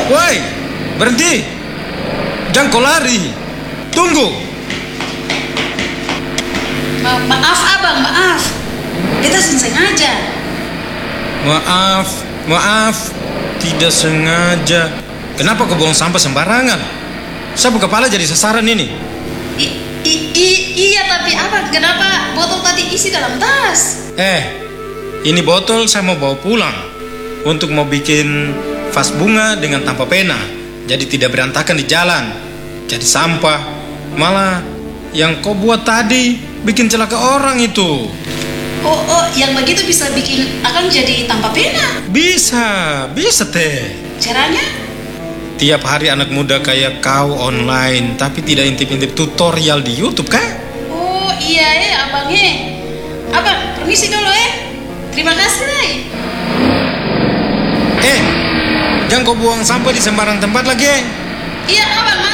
Woi, berhenti. Jangan kau lari. Tunggu. Maaf abang, maaf. Kita sengaja. Maaf. Tidak sengaja. Kenapa kau buang sampah sembarangan? Sapu kepala jadi sasaran ini. Iya, tapi abang, kenapa botol tadi isi dalam tas? Ini botol saya mau bawa pulang untuk mau bikin vas bunga dengan tanpa pena. Jadi tidak berantakan di jalan. Jadi sampah. Malah yang kau buat tadi bikin celaka orang itu. Oh, yang begitu bisa bikin akang jadi tanpa pena? Bisa teh. Caranya? Tiap hari anak muda kayak kau online, tapi tidak intip-intip tutorial di YouTube kah? Oh iya ya abangnya. Abang, permisi dulu ya. Terima kasih deh. Jangan kau buang sampah di sembarang tempat lagi. Iya abang.